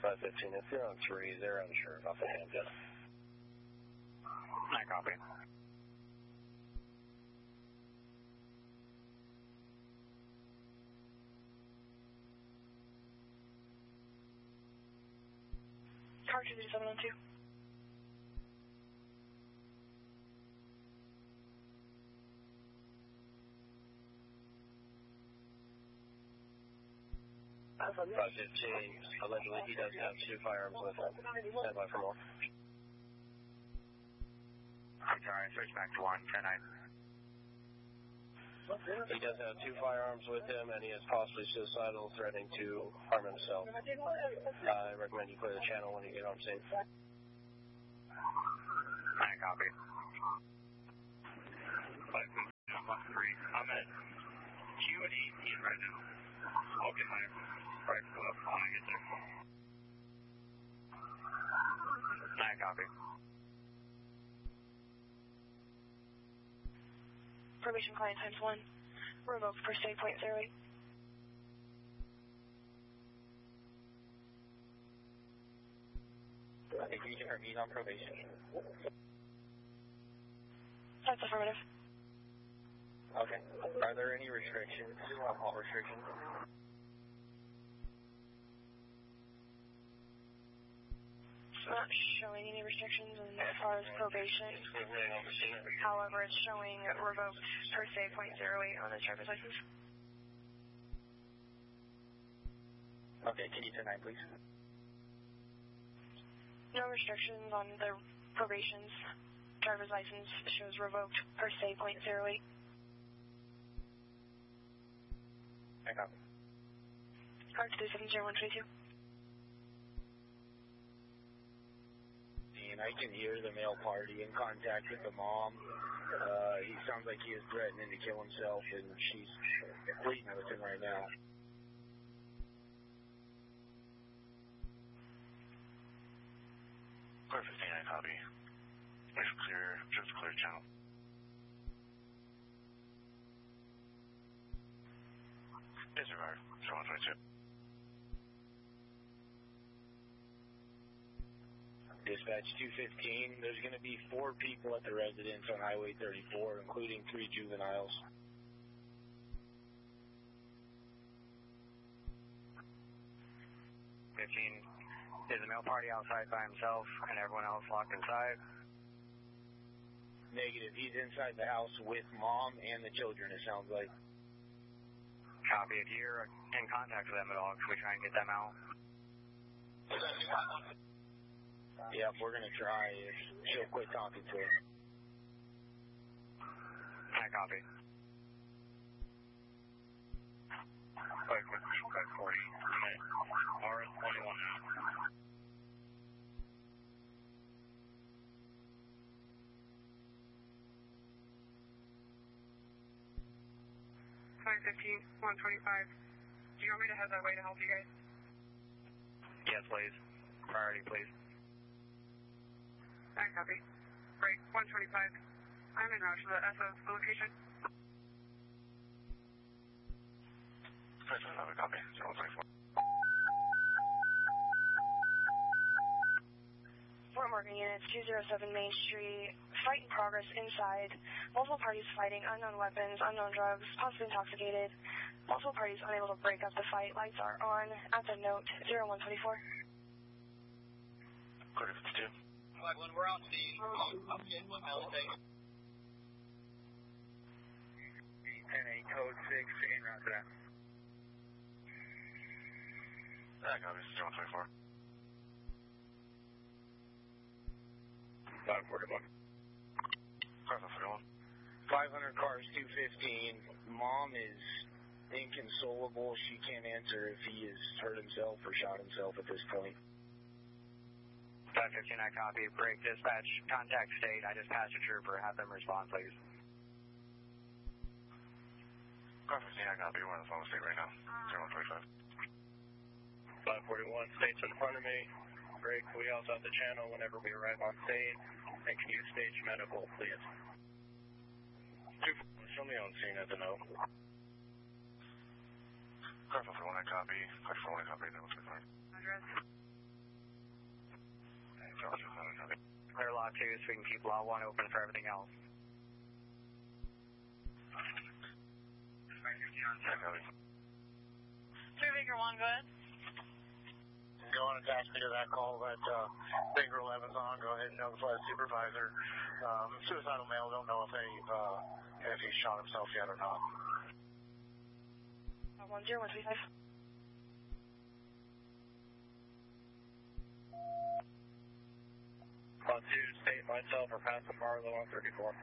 515, if you're on 3, they're unsure about the handgun. I copy. Car 23712. Allegedly he does have 2 firearms with him. Stand by for more. I'm sorry, switch back to 110. He does have 2 firearms with him, and he is possibly suicidal, threatening to harm himself. I recommend you clear the channel when you get on scene. I copy. 513. I'm at Q and 18 right now. I'll get my rifle up when I get there. I copy. Probation client ×1. Revoked per state .08. Did you hear me on probation? That's affirmative. Okay. Are there any restrictions? Alcohol restrictions? It's not showing any restrictions as far as probation. However, it's showing revoked per se .08 on his driver's license. Okay, can you turn 9, please? No restrictions on the probation's driver's license shows revoked per se .08. I copy. Car 2370132. And I can hear the male party in contact with the mom. He sounds like he is threatening to kill himself, and she's pleading with him right now. Clear 15, I copy. Just clear channel. Disregard, 0122. Dispatch 215, there's going to be 4 people at the residence on Highway 34, including 3 juveniles. Is the male party outside by himself and everyone else locked inside? Negative. He's inside the house with mom and the children, it sounds like. Copy. If you're in contact with them at all, can we try and get them out? Yep, we're going to try if she'll quit talking to her. I copy. 540. RS-21 now. 515, 125. Do you want me to head that way to help you guys? Yes, please. Priority, please. I copy. Break 125. I'm en route to the SO location. Another copy. 024. Fort Morgan units, 207 Main Street. Fight in progress inside. Multiple parties fighting, unknown weapons, unknown drugs, possibly intoxicated. Multiple parties unable to break up the fight. Lights are on. At the note, 0124. Clear 52. When we're on scene, okay, what Mel is saying? 10-8, code 6, en route to that. I copy. 024. 541. Car 41. 500 cars, 215. Mom is inconsolable. She can't answer if he has hurt himself or shot himself at this point. 515, I copy. Break dispatch. Contact state. I just passed a trooper. Have them respond, please. Car 15, I copy. We're on the phone with state right now. 0125. 541, state's in front of me. Break wheels out the channel whenever we arrive on state. And can you stage medical, please? 241, show me on scene at the note. Car 41, I copy. Car 41, I copy. 025. Address? Clear lot 2 so we can keep lot 1 open for everything else. 3 Baker 1, go ahead. Go on, attach me to that call that Baker 11's on. Go ahead and notify the supervisor. Suicidal male, don't know if he shot himself yet or not. 10135. On 2, state myself or pass the Marlow on 34.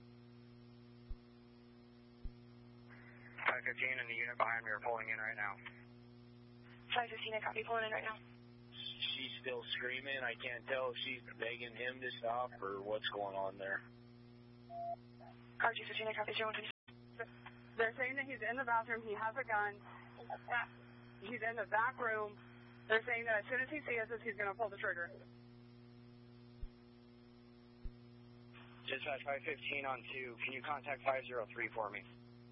515 and the unit behind me are pulling in right now. 515, I copy, pulling in right now. She's still screaming. I can't tell if she's begging him to stop or what's going on there. Car 215, I copy, 0126. They're saying that he's in the bathroom, he has a gun, he's in the back room. They're saying that as soon as he sees us, he's going to pull the trigger. Dispatch 515 on 2. Can you contact 503 for me?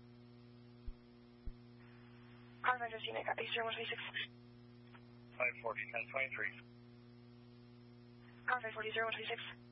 Car 515, I copy, 0126. 540, 1023. Car 540, 0126.